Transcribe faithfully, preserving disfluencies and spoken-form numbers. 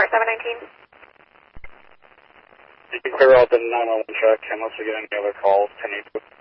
seven nineteen. You can clear out the nine one one check unless we get any other calls. ten eight.